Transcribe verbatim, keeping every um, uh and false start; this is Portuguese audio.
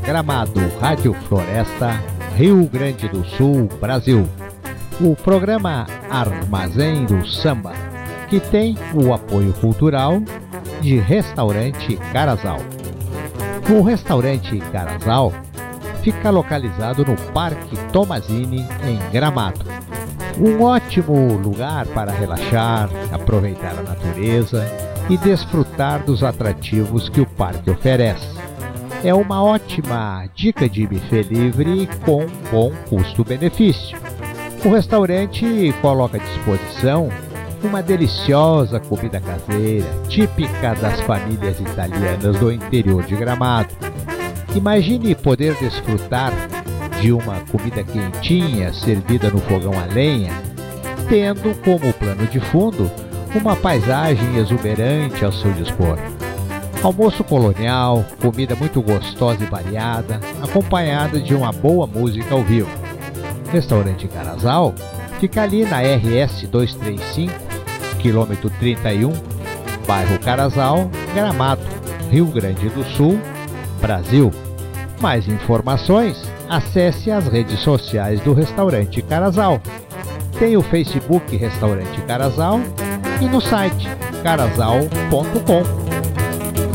Gramado, Rádio Floresta, Rio Grande do Sul, Brasil. O programa Armazém do Samba, que tem o apoio cultural de Restaurante Carazal. O Restaurante Carazal fica localizado no Parque Tomazini, em Gramado. Um ótimo lugar para relaxar, aproveitar a natureza e desfrutar dos atrativos que o parque oferece. É uma ótima dica de buffet livre com bom custo-benefício. O restaurante coloca à disposição uma deliciosa comida caseira, típica das famílias italianas do interior de Gramado. Imagine poder desfrutar de uma comida quentinha servida no fogão a lenha, tendo como plano de fundo uma paisagem exuberante ao seu dispor. Almoço colonial, comida muito gostosa e variada, acompanhada de uma boa música ao vivo. Restaurante Carazal fica ali na R S duzentos e trinta e cinco, quilômetro trinta e um, bairro Carazal, Gramado, Rio Grande do Sul, Brasil. Mais informações, acesse as redes sociais do Restaurante Carazal. Tem o Facebook Restaurante Carazal e no site carazal ponto com.